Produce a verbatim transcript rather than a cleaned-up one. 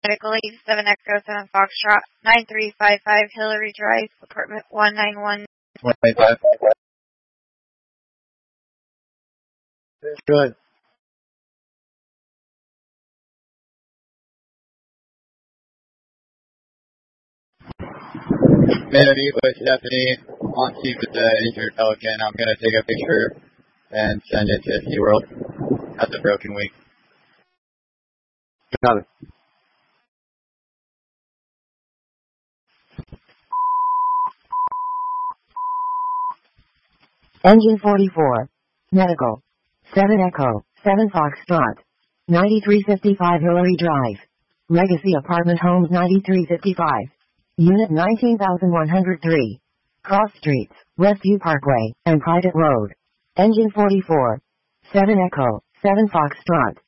Medical eight seven Echo seven Foxtrot, nine three five five Hillary Drive, apartment one nine one. twenty-five. Good. May I meet with Stephanie on scene with the injured Pelican? I'm going to take a picture and send it to SeaWorld at the Broken Wing. Got it. Engine forty-four. Medical. seven Echo, seven Foxtrot. ninety-three fifty-five Hillary Drive. Legacy Apartment Homes ninety-three fifty-five. Unit nineteen thousand one hundred three. Cross Streets, Westview Parkway, and Private Road. Engine forty-four. seven Echo, seven Foxtrot.